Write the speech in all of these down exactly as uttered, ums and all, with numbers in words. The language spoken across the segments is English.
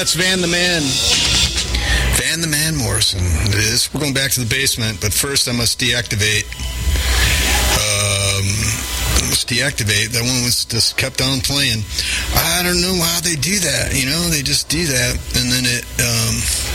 That's Van the Man. Van the Man Morrison. It is. We're going back to the basement, but first I must deactivate. Um, I must deactivate. That one was just kept on playing. I don't know how they do that. You know, they just do that, and then it. Um,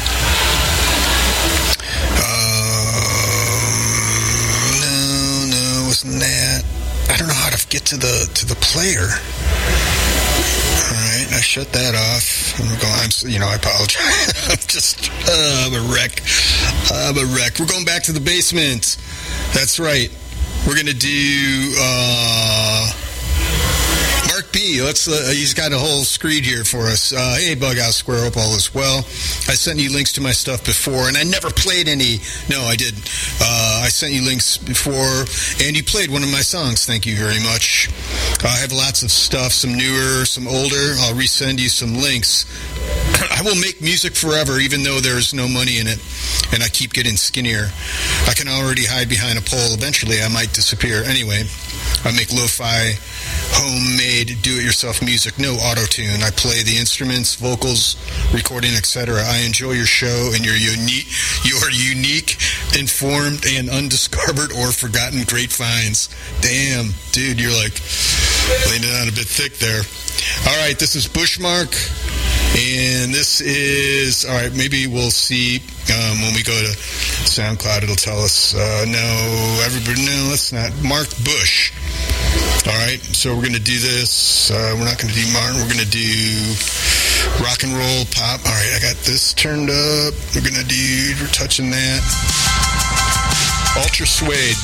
uh, no, no, it wasn't that. I don't know how to get to the to the player. All right, I shut that off. I'm going. I'm, you know, I apologize. I'm just, uh, I'm a wreck. I'm a wreck. We're going back to the basement. That's right. We're gonna do uh, Mark B. Let's. Uh, he's got a whole screed here for us. Uh, hey, Bug Out Square. Hope all is well. I sent you links to my stuff before, and I never played any. No, I did. Uh, I sent you links before, and you played one of my songs. Thank you very much. Uh, I have lots of stuff, some newer, some older. I'll resend you some links. I will make music forever, even though there's no money in it, and I keep getting skinnier. I can already hide behind a pole. Eventually, I might disappear. Anyway, I make lo-fi, homemade, do-it-yourself music, no auto-tune. I play the instruments, vocals, recording, et cetera. I enjoy your show and your unique, your unique, informed, and undiscovered or forgotten great finds. Damn, dude, you're like laying it on a bit thick there. All right, this is Bushmark, and this is, all right, maybe we'll see um, when we go to SoundCloud, it'll tell us, uh, no, everybody, no, let's not, Mark Bush. All right, so we're going to do this. Uh, we're not going to do Martin. We're going to do rock and roll pop. All right, I got this turned up. We're going to do, we're touching that. Ultra Suede.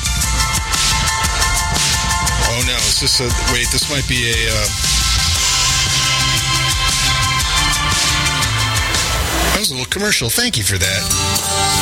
Oh, no, is this a, wait, this might be a, uh, that was a little commercial. Thank you for that.